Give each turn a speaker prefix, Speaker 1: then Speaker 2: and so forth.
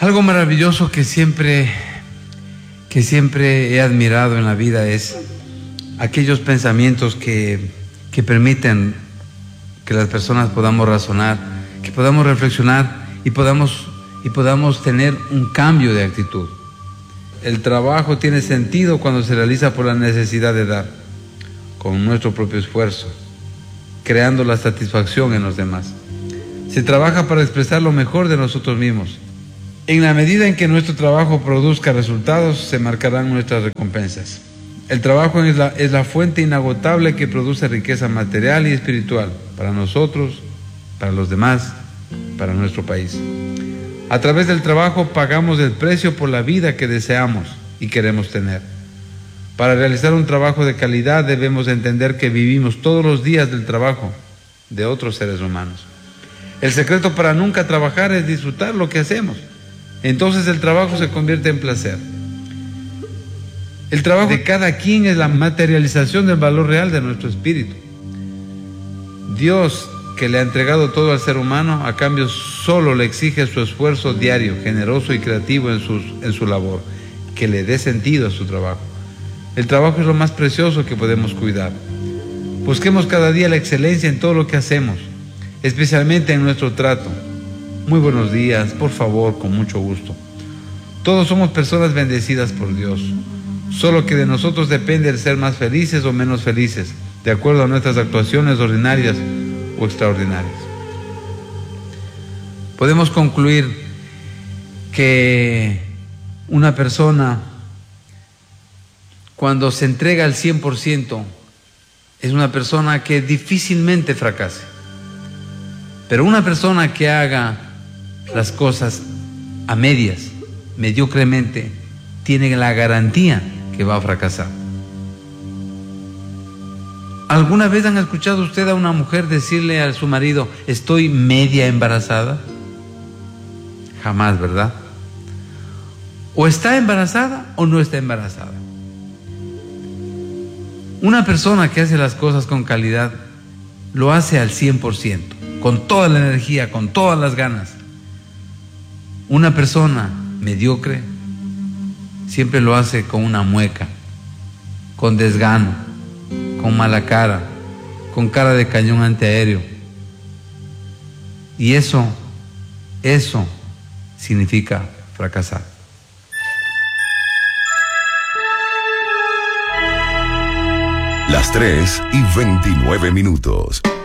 Speaker 1: Algo maravilloso que siempre he admirado en la vida es aquellos pensamientos que permiten que las personas podamos razonar, que podamos reflexionar y podamos tener un cambio de actitud. El trabajo tiene sentido cuando se realiza por la necesidad de dar, con nuestro propio esfuerzo, creando la satisfacción en los demás. Se trabaja para expresar lo mejor de nosotros mismos. En la medida en que nuestro trabajo produzca resultados, se marcarán nuestras recompensas. El trabajo es la fuente inagotable que produce riqueza material y espiritual para nosotros, para los demás, para nuestro país. A través del trabajo pagamos el precio por la vida que deseamos y queremos tener. Para realizar un trabajo de calidad debemos entender que vivimos todos los días del trabajo de otros seres humanos. El secreto para nunca trabajar es disfrutar lo que hacemos. Entonces el trabajo se convierte en placer. El trabajo de cada quien es la materialización del valor real de nuestro espíritu. Dios, que le ha entregado todo al ser humano, a cambio solo le exige su esfuerzo diario, generoso y creativo en su labor, que le dé sentido a su trabajo. El trabajo es lo más precioso que podemos cuidar. Busquemos cada día la excelencia en todo lo que hacemos, especialmente en nuestro trato. Muy buenos días, por favor, con mucho gusto. Todos somos personas bendecidas por Dios, solo que de nosotros depende el ser más felices o menos felices, de acuerdo a nuestras actuaciones ordinarias o extraordinarias. Podemos concluir que una persona, cuando se entrega al 100%, es una persona que difícilmente fracase. Pero una persona que haga las cosas a medias, mediocremente, tiene la garantía que va a fracasar. ¿Alguna vez han escuchado usted a una mujer decirle a su marido, estoy media embarazada? Jamás, ¿verdad? O está embarazada o no está embarazada. Una persona que hace las cosas con calidad lo hace al 100%, con toda la energía, con todas las ganas. Una persona mediocre siempre lo hace con una mueca, con desgano, con mala cara, con cara de cañón antiaéreo. Y eso significa fracasar.
Speaker 2: Las 3:29.